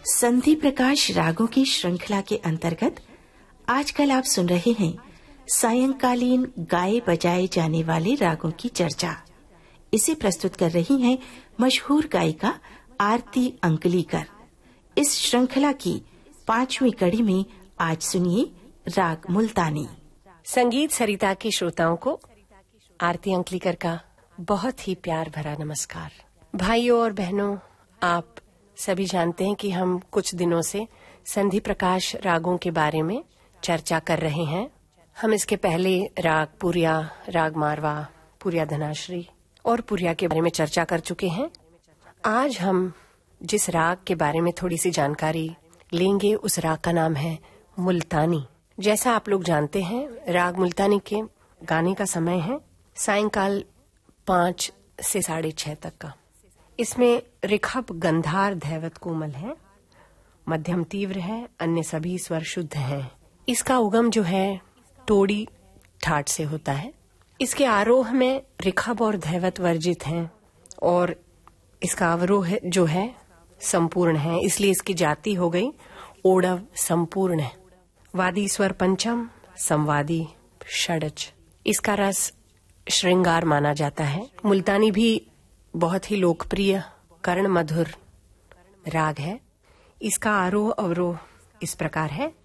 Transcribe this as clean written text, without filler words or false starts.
संधि प्रकाश रागों की श्रृंखला के अंतर्गत आजकल आप सुन रहे हैं सायंकालीन गाए बजाए जाने वाले रागों की चर्चा। इसे प्रस्तुत कर रही हैं मशहूर गायिका आरती अंकलीकर। इस श्रृंखला की 5वीं कड़ी में आज सुनिए राग मुल्तानी। संगीत सरिता के श्रोताओं को आरती अंकलीकर का बहुत ही प्यार भरा नमस्कार। भाइयों और बहनों, आप सभी जानते हैं कि हम कुछ दिनों से संधि प्रकाश रागों के बारे में चर्चा कर रहे हैं। हम इसके पहले राग पुरिया, राग मारवा, पुरिया धनाश्री और पुरिया के बारे में चर्चा कर चुके हैं। आज हम जिस राग के बारे में थोड़ी सी जानकारी लेंगे उस राग का नाम है मुल्तानी। जैसा आप लोग जानते हैं, राग मुल्तानी के गाने का समय है सायंकाल 5 से 6:30 तक का। इसमें ऋखभ गंधार धैवत कोमल है, मध्यम तीव्र है, अन्य सभी स्वर शुद्ध हैं। इसका उगम जो है टोड़ी ठाट से होता है। इसके आरोह में ऋखभ और धैवत वर्जित हैं और इसका अवरोह जो है संपूर्ण है, इसलिए इसकी जाति हो गई ओडव संपूर्ण है। वादी स्वर पंचम, संवादी षडज। इसका रस श्रृंगार माना जाता है। मुल्तानी भी बहुत ही लोकप्रिय कर्ण मधुर राग है। इसका आरोह अवरोह इस प्रकार है।